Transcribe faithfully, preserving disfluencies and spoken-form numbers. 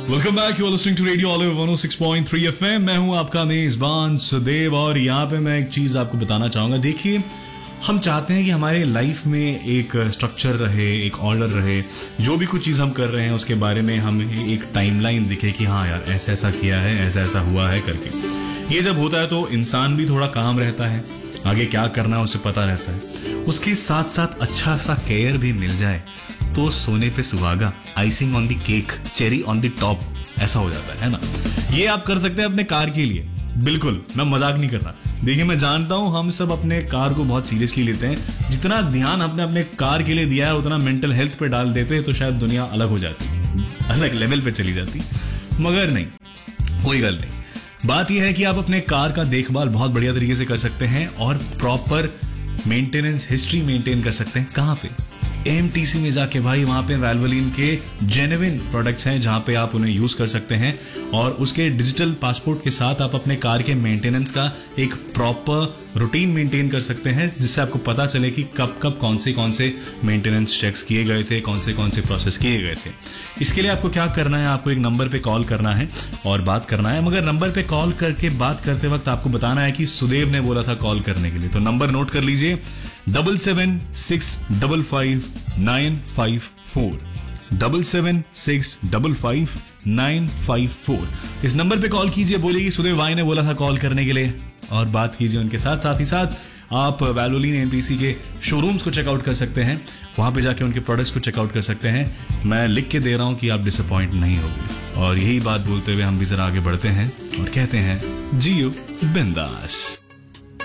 Welcome back, you are listening to radio olive one O six point three FM. मैं हूं आपका मेजबान सुदेव और यहाँ पे मैं एक चीज आपको बताना चाहूंगा। देखिए, हम चाहते हैं कि हमारे लाइफ में एक स्ट्रक्चर रहे, एक ऑर्डर रहे। जो भी कुछ चीज हम कर रहे हैं उसके बारे में हमें एक टाइमलाइन दिखे कि हाँ यार ऐसा ऐसा किया है, ऐसा ऐसा हुआ है करके। ये जब होता है तो इंसान भी थोड़ा काम रहता है, आगे क्या करना है उसे पता रहता है। उसके साथ साथ अच्छा सा केयर भी मिल जाए तो सोने पे सुहागा, icing on the cake, cherry on the top, ऐसा हो जाता है, है ना। ये आप कर सकते हैं अपने कार के लिए। बिल्कुल, मैं मजाक नहीं कर रहा। देखिए, मैं जानता हूं हम सब अपने कार को बहुत सीरियसली लेते हैं। जितना ध्यान हमने अपने कार के लिए दिया है उतना मेंटल हेल्थ पे डाल देते तो शायद दुनिया अलग हो जाती, अलग लेवल पे चली जाती। मगर नहीं, कोई गल नहीं। बात यह है कि आप अपने कार का देखभाल बहुत बढ़िया तरीके से कर सकते हैं और प्रॉपर मेंटेनेंस हिस्ट्री मेंटेन कर सकते हैं। कहाँ पे? एएमटीसी में जाके भाई, वहां पे वैल्वोलिन के जेन्युइन प्रोडक्ट्स हैं जहां पे आप उन्हें यूज कर सकते हैं और उसके डिजिटल पासपोर्ट के साथ आप अपने कार के मेंटेनेंस का एक प्रॉपर रूटीन मेंटेन कर सकते हैं, जिससे आपको पता चले कि कब कब कौन से कौन से मेंटेनेंस चेक्स किए गए थे, कौन से कौन से प्रोसेस किए गए थे। इसके लिए आपको क्या करना है, आपको एक नंबर पे कॉल करना है और बात करना है। मगर नंबर पे कॉल करके बात करते वक्त आपको बताना है कि सुदेव ने बोला था कॉल करने के लिए। तो नंबर नोट कर लीजिए, double seven six double five nine five four, double seven six double five nine five four. इस नंबर पे कॉल कीजिए, बोलिए कि सुदेव भाई ने बोला था कॉल करने के लिए और बात कीजिए उनके साथ। साथ ही साथ आप वैल्वोलिन एएमटीसी के शोरूम्स को चेकआउट कर सकते हैं, वहां पे जाके उनके प्रोडक्ट्स को चेकआउट कर सकते हैं। मैं लिख के दे रहा हूं कि आप डिसअपॉइंट नहीं होंगे। और यही बात बोलते हुए हम भी जरा आगे बढ़ते हैं और कहते हैं जियो बिंदास।